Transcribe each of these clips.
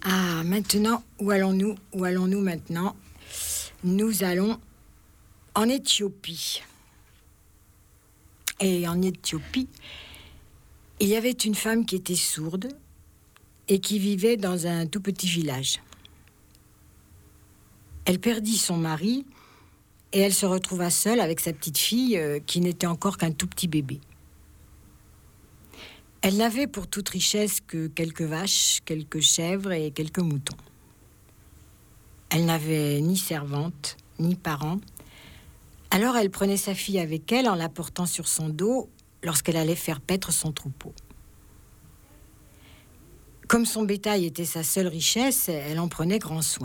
Ah, maintenant, où allons-nous? Où allons-nous maintenant? Nous allons en Éthiopie. Et en Éthiopie, il y avait une femme qui était sourde et qui vivait dans un tout petit village. Elle perdit son mari et elle se retrouva seule avec sa petite fille qui n'était encore qu'un tout petit bébé. Elle n'avait pour toute richesse que quelques vaches, quelques chèvres et quelques moutons. Elle n'avait ni servante, ni parents. Alors elle prenait sa fille avec elle en la portant sur son dos lorsqu'elle allait faire paître son troupeau. Comme son bétail était sa seule richesse, elle en prenait grand soin.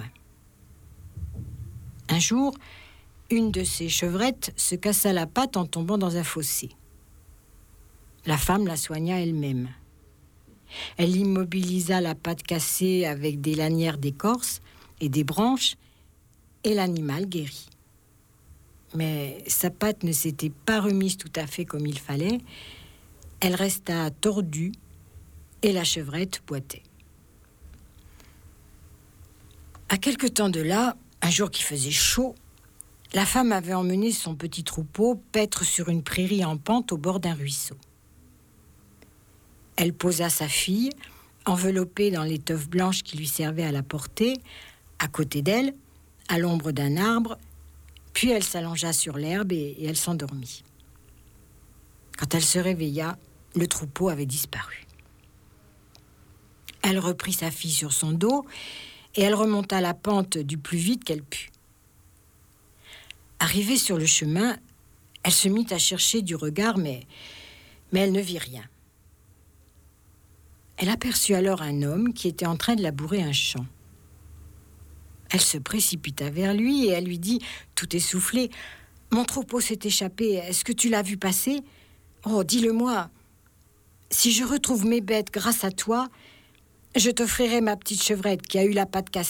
Un jour, une de ses chevrettes se cassa la patte en tombant dans un fossé. La femme la soigna elle-même. Elle immobilisa la patte cassée avec des lanières d'écorce et des branches, et l'animal guérit. Mais sa patte ne s'était pas remise tout à fait comme il fallait. Elle resta tordue et la chevrette boitait. À quelque temps de là, un jour qui faisait chaud, la femme avait emmené son petit troupeau paître sur une prairie en pente au bord d'un ruisseau. Elle posa sa fille, enveloppée dans l'étoffe blanche qui lui servait à la porter, à côté d'elle, à l'ombre d'un arbre, puis elle s'allongea sur l'herbe et elle s'endormit. Quand elle se réveilla, le troupeau avait disparu. Elle reprit sa fille sur son dos et elle remonta la pente du plus vite qu'elle put. Arrivée sur le chemin, elle se mit à chercher du regard, mais elle ne vit rien. Elle aperçut alors un homme qui était en train de labourer un champ. Elle se précipita vers lui et elle lui dit, tout essoufflée, « Mon troupeau s'est échappé, est-ce que tu l'as vu passer? Oh, dis-le-moi. Si je retrouve mes bêtes grâce à toi, je t'offrirai ma petite chevrette qui a eu la patte cassée. »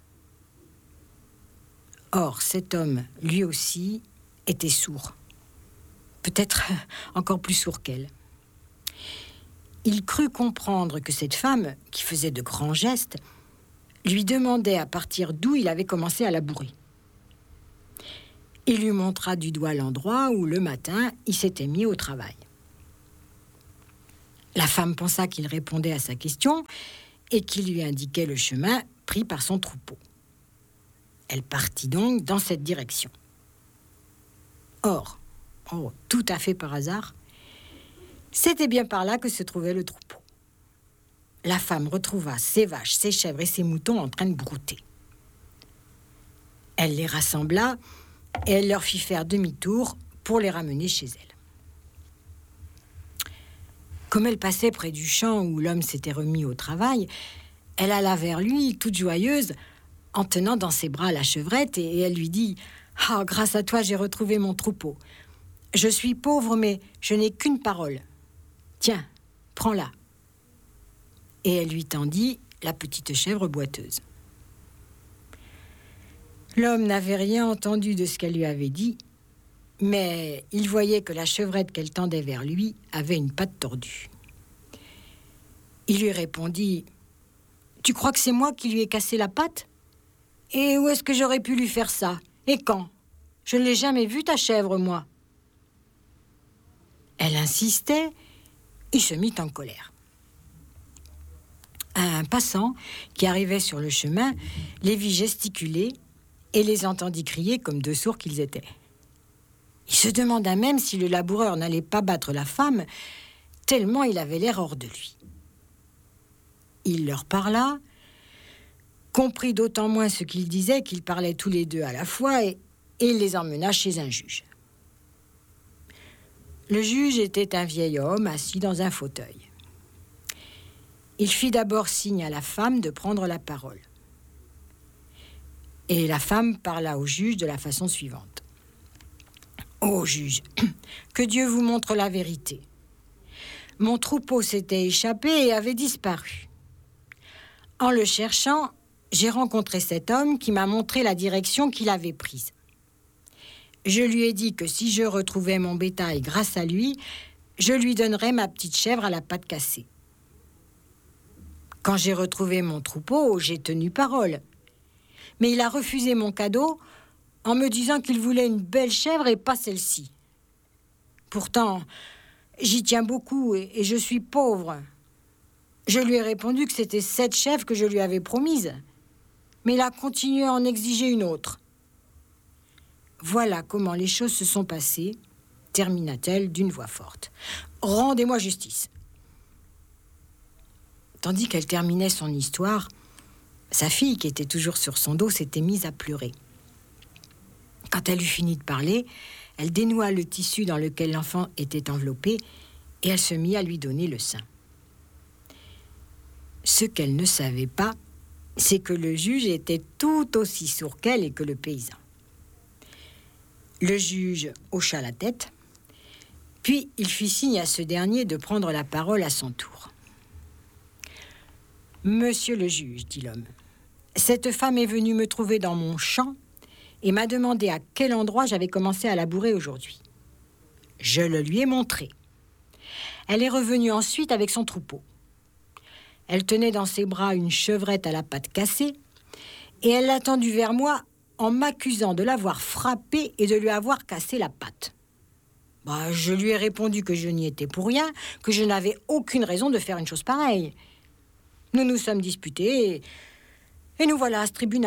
Or, cet homme, lui aussi, était sourd. Peut-être encore plus sourd qu'elle. Il crut comprendre que cette femme, qui faisait de grands gestes, lui demandait à partir d'où il avait commencé à labourer. Il lui montra du doigt l'endroit où, le matin, il s'était mis au travail. La femme pensa qu'il répondait à sa question et qu'il lui indiquait le chemin pris par son troupeau. Elle partit donc dans cette direction. Or, tout à fait par hasard, c'était bien par là que se trouvait le troupeau. La femme retrouva ses vaches, ses chèvres et ses moutons en train de brouter. Elle les rassembla et elle leur fit faire demi-tour pour les ramener chez elle. Comme elle passait près du champ où l'homme s'était remis au travail, elle alla vers lui, toute joyeuse, en tenant dans ses bras la chevrette, et elle lui dit « Ah, grâce à toi, j'ai retrouvé mon troupeau. Je suis pauvre, mais je n'ai qu'une parole. Tiens, prends-la. » Et elle lui tendit la petite chèvre boiteuse. L'homme n'avait rien entendu de ce qu'elle lui avait dit, mais il voyait que la chevrette qu'elle tendait vers lui avait une patte tordue. Il lui répondit « Tu crois que c'est moi qui lui ai cassé la patte? Et où est-ce que j'aurais pu lui faire ça? Et quand? Je ne l'ai jamais vue, ta chèvre, moi. » Elle insistait, il se mit en colère. Un passant qui arrivait sur le chemin les vit gesticuler et les entendit crier comme deux sourds qu'ils étaient. Il se demanda même si le laboureur n'allait pas battre la femme, tellement il avait l'air hors de lui. Il leur parla, comprit d'autant moins ce qu'ils disaient qu'ils parlaient tous les deux à la fois et il les emmena chez un juge. Le juge était un vieil homme assis dans un fauteuil. Il fit d'abord signe à la femme de prendre la parole. Et la femme parla au juge de la façon suivante. « Ô juge, que Dieu vous montre la vérité. Mon troupeau s'était échappé et avait disparu. En le cherchant, j'ai rencontré cet homme qui m'a montré la direction qu'il avait prise. Je lui ai dit que si je retrouvais mon bétail grâce à lui, je lui donnerais ma petite chèvre à la patte cassée. Quand j'ai retrouvé mon troupeau, j'ai tenu parole. Mais il a refusé mon cadeau en me disant qu'il voulait une belle chèvre et pas celle-ci. Pourtant, j'y tiens beaucoup et je suis pauvre. Je lui ai répondu que c'était cette chèvre que je lui avais promise. Mais il a continué à en exiger une autre. Voilà comment les choses se sont passées, termina-t-elle d'une voix forte. Rendez-moi justice. Tandis qu'elle terminait son histoire, sa fille, qui était toujours sur son dos, s'était mise à pleurer. Quand elle eut fini de parler, elle dénoua le tissu dans lequel l'enfant était enveloppé et elle se mit à lui donner le sein. Ce qu'elle ne savait pas, c'est que le juge était tout aussi sourd qu'elle et que le paysan. Le juge hocha la tête, puis il fit signe à ce dernier de prendre la parole à son tour. « Monsieur le juge, dit l'homme, cette femme est venue me trouver dans mon champ et m'a demandé à quel endroit j'avais commencé à labourer aujourd'hui. Je le lui ai montré. Elle est revenue ensuite avec son troupeau. Elle tenait dans ses bras une chevrette à la patte cassée et elle l'a tendue vers moi en m'accusant de l'avoir frappée et de lui avoir cassé la patte. Je lui ai répondu que je n'y étais pour rien, que je n'avais aucune raison de faire une chose pareille. Nous nous sommes disputés et nous voilà à ce tribunal. »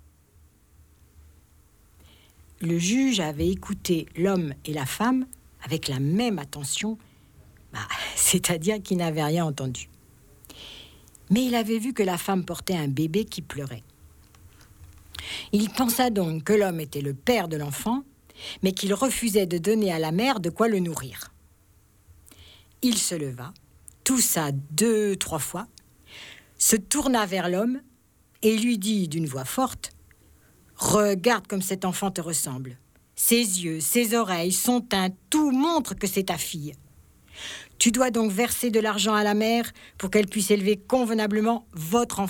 Le juge avait écouté l'homme et la femme avec la même attention, c'est-à-dire qu'il n'avait rien entendu. Mais il avait vu que la femme portait un bébé qui pleurait. Il pensa donc que l'homme était le père de l'enfant, mais qu'il refusait de donner à la mère de quoi le nourrir. Il se leva, toussa 2-3 fois, se tourna vers l'homme et lui dit d'une voix forte « Regarde comme cet enfant te ressemble. Ses yeux, ses oreilles, son teint, tout montre que c'est ta fille. Tu dois donc verser de l'argent à la mère pour qu'elle puisse élever convenablement votre enfant. »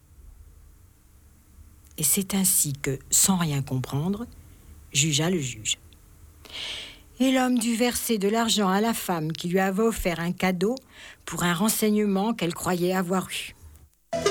Et c'est ainsi que, sans rien comprendre, jugea le juge. Et l'homme dut verser de l'argent à la femme qui lui avait offert un cadeau pour un renseignement qu'elle croyait avoir eu.